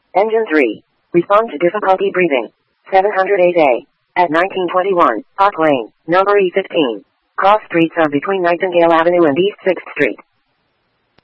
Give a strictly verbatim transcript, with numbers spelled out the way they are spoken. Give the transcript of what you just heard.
Engine three. Respond to difficulty breathing. seven oh eight A. At nineteen twenty-one, Park Lane, number E fifteen. Cross streets are between Nightingale Avenue and East sixth Street.